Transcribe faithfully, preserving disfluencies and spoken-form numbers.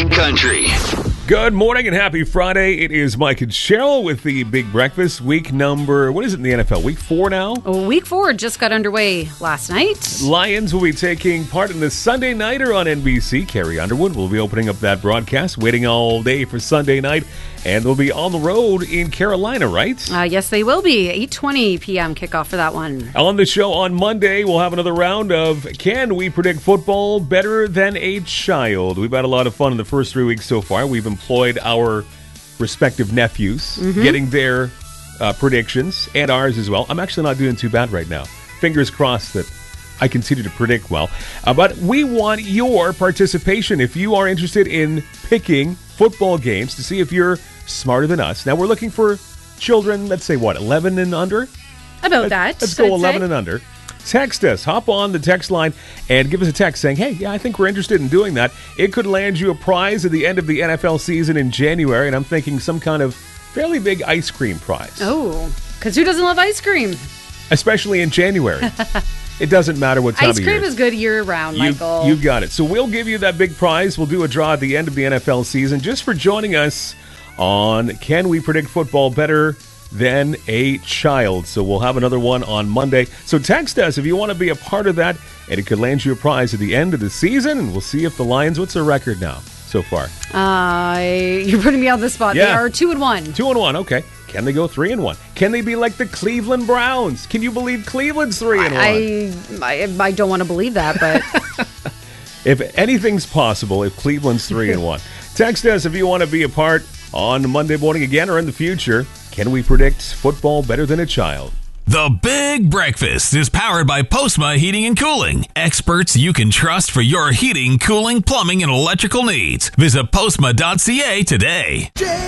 Wine Country. Good morning and happy Friday. It is Mike and Cheryl with the Big Breakfast. Week number, what is it in the N F L? Week four now? Oh, week four just got underway last night. Lions will be taking part in the Sunday Nighter on N B C. Carrie Underwood will be opening up that broadcast, waiting all day for Sunday night. And they'll be on the road in Carolina, right? Uh, yes, they will be. eight twenty p.m. kickoff for that one. On the show on Monday, we'll have another round of Can We Predict Football Better Than a Child? We've had a lot of fun in the first three weeks so far. We've employed our respective nephews, mm-hmm. getting their uh, predictions and ours as well. I'm actually not doing too bad right now. Fingers crossed that I continue to predict well. Uh, but we want your participation if you are interested in picking football games to see if you're smarter than us. Now, we're looking for children, let's say, what, eleven and under? About that. Let's go I'd eleven say. and under. Text us. Hop on the text line and give us a text saying, hey, yeah, I think we're interested in doing that. It could land you a prize at the end of the N F L season in January, and I'm thinking some kind of fairly big ice cream prize. Oh, because who doesn't love ice cream? Especially in January. It doesn't matter what time Ice of year. cream is good year-round, Michael. You, you got it. So we'll give you that big prize. We'll do a draw at the end of the N F L season just for joining us on Can We Predict Football Better Than a Child? So we'll have another one on Monday. So text us if you want to be a part of that, and it could land you a prize at the end of the season, and we'll see if the Lions, what's their record now so far? Uh, you're putting me on the spot. Yeah. They are two and one. Two and one, okay. Can they go three and one? Can they be like the Cleveland Browns? Can you believe Cleveland's three and one? I, I, I don't want to believe that, but if anything's possible, if Cleveland's three and one, text us if you want to be a part on Monday morning again or in the future. Can we predict football better than a child? The Big Breakfast is powered by Postma Heating and Cooling. Experts you can trust for your heating, cooling, plumbing, and electrical needs. Visit postma dot c a today.